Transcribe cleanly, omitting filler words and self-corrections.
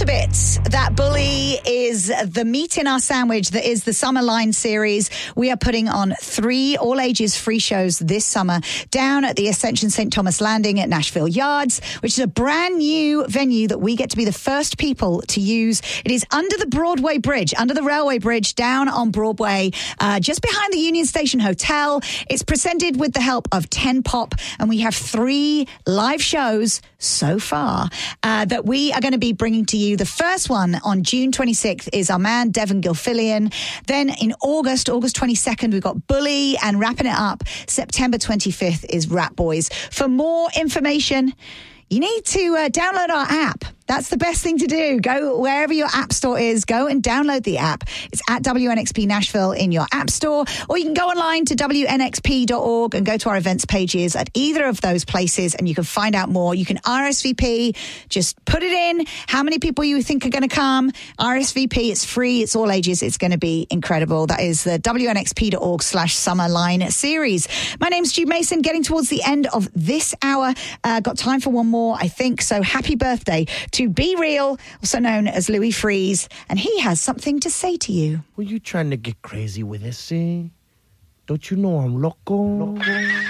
to bits that Bully is the meat in our sandwich that is the Summer Line series. We are putting on 3 all-ages free shows this summer down at the Ascension St. Thomas Landing at Nashville Yards, which is a brand new venue that we get to be the first people to use. It is under the Broadway Bridge, under the railway bridge down on Broadway, just behind the Union Station Hotel. It's presented with the help of 10 Pop, and we have 3 live shows so far that we are going to be bringing to you. The first one on June 26th is our man Devon Gilfillian. Then in August 22nd, we've got Bully, and wrapping it up, September 25th is Rat Boys. For more information, you need to download our app. That's the best thing to do. Go wherever your app store is, go and download the app. It's at WNXP Nashville in your app store, or you can go online to WNXP.org and go to our events pages at either of those places, and you can find out more. You can RSVP, just put it in, how many people you think are going to come. RSVP, it's free, it's all ages, it's going to be incredible. That is the WNXP.org/Summerline series. My name's Jude Mason, getting towards the end of this hour. Got time for one more, I think, so happy birthday to Be Real, also known as Louis Freeze, and he has something to say to you. Were you trying to get crazy with this, eh? Don't you know I'm loco?